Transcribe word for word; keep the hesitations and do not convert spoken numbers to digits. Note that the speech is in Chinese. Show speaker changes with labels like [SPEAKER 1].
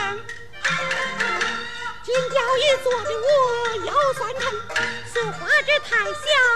[SPEAKER 1] 金雕玉做的我腰酸疼，绣花这太小